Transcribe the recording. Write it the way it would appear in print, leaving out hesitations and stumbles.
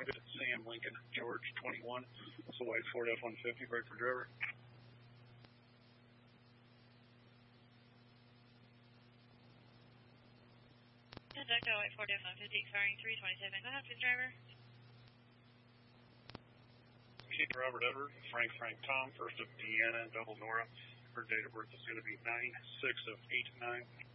Sam Lincoln, George 21. It's a white Ford F-150, break for driver. Delta white Ford F-150 expiring 327. Go ahead, please, driver. Keep Robert Edward, Frank Tom, first of Deanna, double Nora. Her date of birth is going to be 9/6/89.